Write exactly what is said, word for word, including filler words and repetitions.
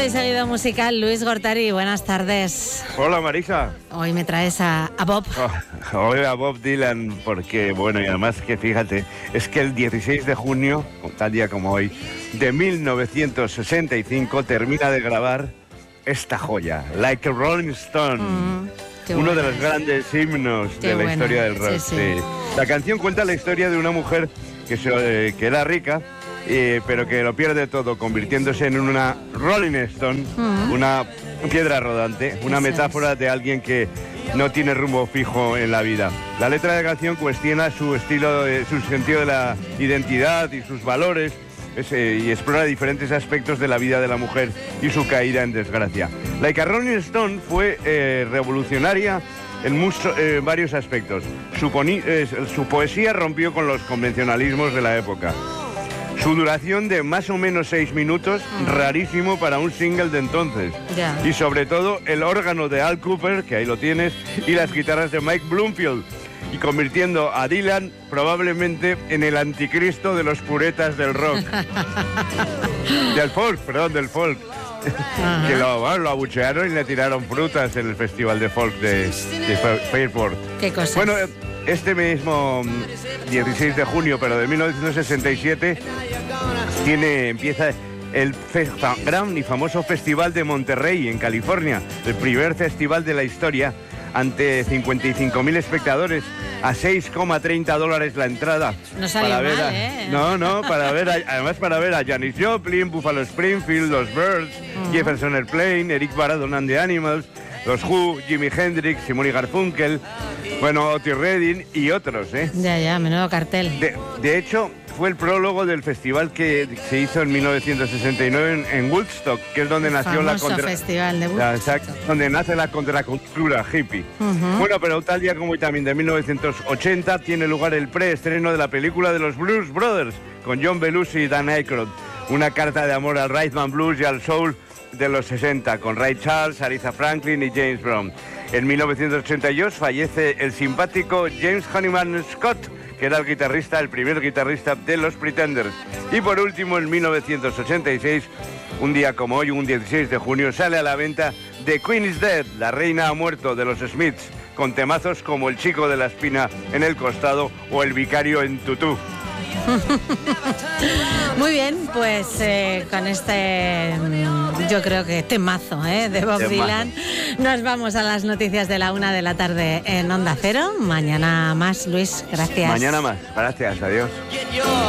y seguido musical, Luis Gortari, buenas tardes. Hola Marisa. Hoy me traes a, a Bob. Oh, hoy a Bob Dylan, porque bueno, y además que fíjate, es que el dieciséis de junio, tal día como hoy, de mil novecientos sesenta y cinco, termina de grabar esta joya, Like a Rolling Stone. Mm, uno bueno. de los grandes himnos Qué de la bueno. historia del rock. Sí, sí. Sí. La canción cuenta la historia de una mujer que, se, eh, que era rica, Eh, pero que lo pierde todo, convirtiéndose en una Rolling Stone, uh-huh. una piedra rodante, una metáfora de alguien que no tiene rumbo fijo en la vida. La letra de la canción cuestiona su estilo, eh, su sentido de la identidad y sus valores, ese, y explora diferentes aspectos de la vida de la mujer y su caída en desgracia. Like a Rolling Stone fue eh, revolucionaria en mucho, eh, varios aspectos. Su, poni- eh, su poesía rompió con los convencionalismos de la época. Su duración de más o menos seis minutos, mm. rarísimo para un single de entonces. Yeah. Y sobre todo el órgano de Al Kooper, que ahí lo tienes, y las guitarras de Mike Bloomfield, y convirtiendo a Dylan probablemente en el anticristo de los puretas del rock. del folk, perdón, del folk. Uh-huh. Que lo, bueno, lo abuchearon y le tiraron frutas en el festival de folk de, de Fairport. ¿Qué cosas? Bueno, este mismo dieciséis de junio, pero de mil novecientos sesenta y siete, tiene, empieza el fe, gran y famoso Festival de Monterrey, en California, el primer festival de la historia, ante cincuenta y cinco mil espectadores, a seis coma treinta dólares la entrada. No salió para ver mal, a, ¿eh? No, no, para ver a, además para ver a Janis Joplin, Buffalo Springfield, los Byrds, uh-huh. Jefferson Airplane, Eric Burdon and the Animals, los Who, Jimi Hendrix, Simon y Garfunkel, bueno, Otis Redding y otros, ¿eh? Ya, ya, menudo cartel. De, de hecho, fue el prólogo del festival que se hizo en mil novecientos sesenta y nueve en, en Woodstock, que es donde el nació la contra... festival de Woodstock. Exacto, donde nace la contracultura hippie. Uh-huh. Bueno, pero tal día como hoy también de mil novecientos ochenta tiene lugar el preestreno de la película de los Blues Brothers con John Belushi y Dan Aykroyd, una carta de amor al rhythm and blues y al soul de los sesenta, con Ray Charles, Aretha Franklin y James Brown. En mil novecientos ochenta y dos fallece el simpático James Honeyman Scott, que era el guitarrista, el primer guitarrista de los Pretenders. Y por último, en mil novecientos ochenta y seis, un día como hoy, un dieciséis de junio, sale a la venta The Queen is Dead, La Reina ha muerto, de los Smiths, con temazos como El chico de la espina en el costado o El vicario en tutú. Muy bien, pues eh, con este, yo creo que temazo ¿eh? de Bob temazo. Dylan, nos vamos a las noticias de la una de la tarde en Onda Cero. Mañana más, Luis, gracias. Mañana más, gracias, adiós.